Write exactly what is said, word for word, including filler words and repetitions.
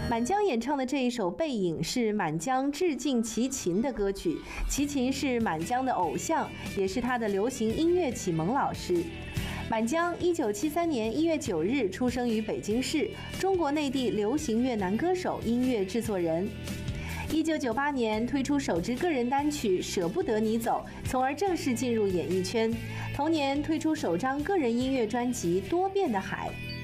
满江演唱的这一首《背影》是满江致敬齐秦的歌曲，齐秦是满江的偶像，也是他的流行音乐启蒙老师。满江一九七三年一月九日出生于北京市，中国内地流行乐男歌手、音乐制作人。一九九八年推出首支个人单曲《舍不得你走》，从而正式进入演艺圈。同年推出首张个人音乐专辑《多变的海》。